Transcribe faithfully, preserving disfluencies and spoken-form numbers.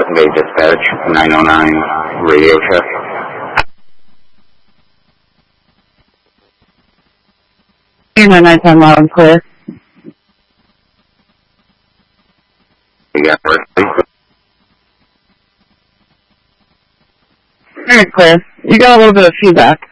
Pleasant Bay Dispatch, nine oh nine, radio check. nine nine ten loud and clear. Yeah, please. Very clear. You got a little bit of feedback.